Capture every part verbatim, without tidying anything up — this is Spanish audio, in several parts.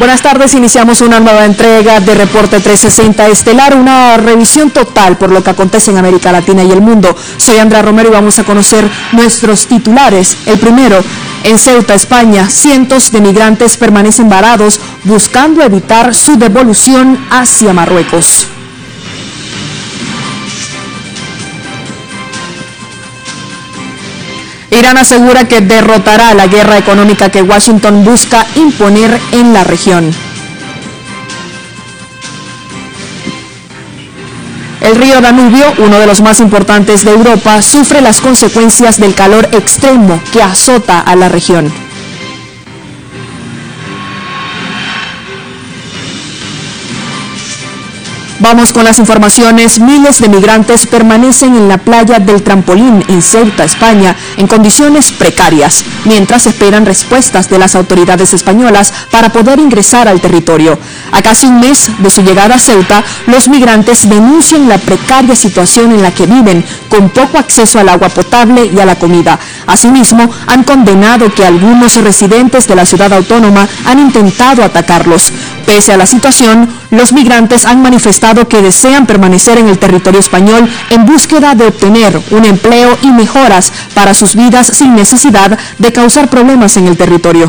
Buenas tardes, iniciamos una nueva entrega de Reporte trescientos sesenta Estelar, una revisión total por lo que acontece en América Latina y el mundo. Soy Andrea Romero y vamos a conocer nuestros titulares. El primero, en Ceuta, España, cientos de migrantes permanecen varados buscando evitar su devolución hacia Marruecos. Irán asegura que derrotará la guerra económica que Washington busca imponer en la región. El río Danubio, uno de los más importantes de Europa, sufre las consecuencias del calor extremo que azota a la región. Vamos con las informaciones. Miles de migrantes permanecen en la playa del Trampolín en Ceuta, España, en condiciones precarias, mientras esperan respuestas de las autoridades españolas para poder ingresar al territorio. A casi un mes de su llegada a Ceuta, los migrantes denuncian la precaria situación en la que viven, con poco acceso al agua potable y a la comida. Asimismo, han condenado que algunos residentes de la ciudad autónoma han intentado atacarlos. Pese a la situación, los migrantes han manifestado que desean permanecer en el territorio español en búsqueda de obtener un empleo y mejoras para sus vidas sin necesidad de causar problemas en el territorio.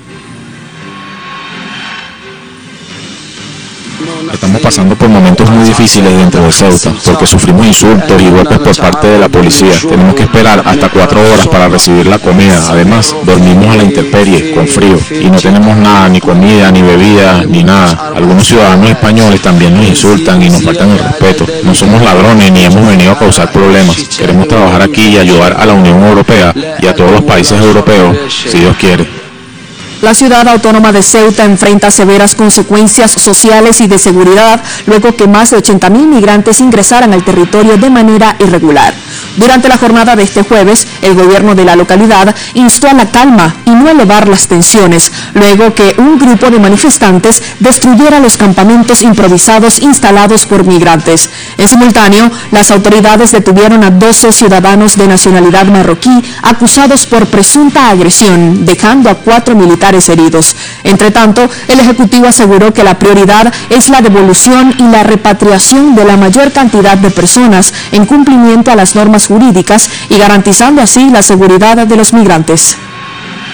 Estamos pasando por momentos muy difíciles dentro de Ceuta, porque sufrimos insultos y golpes por parte de la policía. Tenemos que esperar hasta cuatro horas para recibir la comida. Además, dormimos a la intemperie, con frío, y no tenemos nada, ni comida, ni bebida, ni nada. Algunos ciudadanos españoles también nos insultan y nos faltan el respeto. No somos ladrones ni hemos venido a causar problemas. Queremos trabajar aquí y ayudar a la Unión Europea y a todos los países europeos, si Dios quiere. La ciudad autónoma de Ceuta enfrenta severas consecuencias sociales y de seguridad luego que más de ochenta mil migrantes ingresaran al territorio de manera irregular. Durante la jornada de este jueves, el gobierno de la localidad instó a la calma y no elevar las tensiones, luego que un grupo de manifestantes destruyera los campamentos improvisados instalados por migrantes. En simultáneo, las autoridades detuvieron a doce ciudadanos de nacionalidad marroquí acusados por presunta agresión, dejando a cuatro militares heridos. Entre tanto, el Ejecutivo aseguró que la prioridad es la devolución y la repatriación de la mayor cantidad de personas en cumplimiento a las normas jurídicas y garantizando así la seguridad de los migrantes.